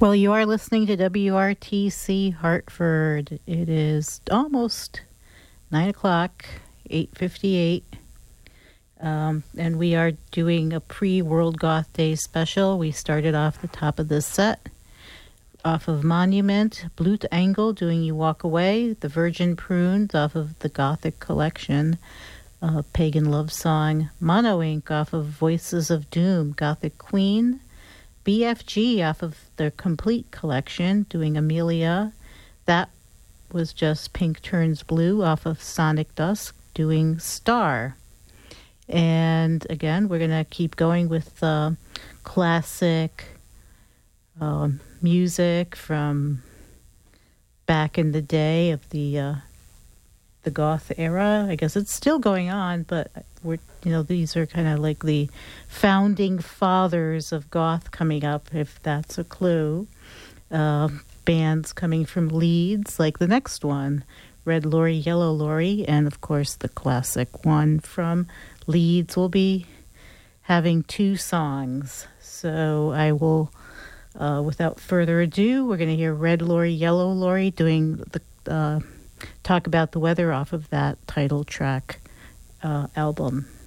Well, you are listening to WRTC Hartford. It is almost 9 o'clock, 8:58, and we are doing a pre-World Goth Day special. We started off the top of this set, off of Monument, Blut Engel doing You Walk Away, The Virgin Prunes off of the Gothic Collection, Pagan Love Song, Mono Inc. off of Voices of Doom, Gothic Queen, BFG off of their Complete Collection doing Amelia. That was just Pink Turns Blue off of Sonic Dusk doing Star. And again, we're going to keep going with classic music from back in the day of the goth era. I guess it's still going on, but these are kind of like the founding fathers of goth coming up, if that's a clue. Bands coming from Leeds, like the next one, Red Lorry, Yellow Lorry, and of course the classic one from Leeds will be having two songs. So I will, without further ado, we're going to hear Red Lorry, Yellow Lorry doing the Talk About the Weather off of that title track album.